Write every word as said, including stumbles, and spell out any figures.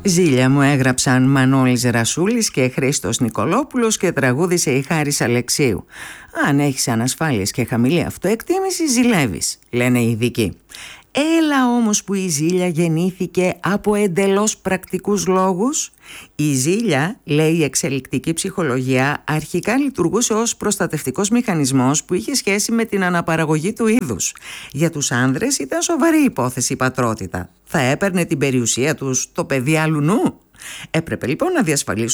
Ζήλια μου έγραψαν Μανώλης Ρασούλης και Χρήστος Νικολόπουλος και τραγούδισε η Χάρης Αλεξίου. Αν έχεις ανασφάλειες και χαμηλή αυτοεκτίμηση, ζηλεύεις, λένε οι ειδικοί. Έλα όμως που η ζήλια γεννήθηκε από εντελώς πρακτικούς λόγους. Η ζήλια, λέει η εξελικτική ψυχολογία, αρχικά λειτουργούσε ως προστατευτικός μηχανισμός που είχε σχέση με την αναπαραγωγή του είδους. Για τους άνδρες ήταν σοβαρή υπόθεση η πατρότητα. Θα έπαιρνε την περιουσία τους το παιδί άλλου νου. Έπρεπε λοιπόν να διασφαλίσουν